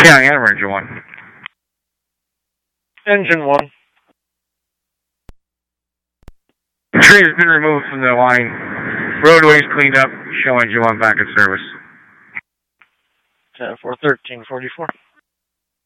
County Animal Engine 1. Engine 1. Tree has been removed from the line. Roadways cleaned up. Show Engine 1 back in service. 10-4-13-44.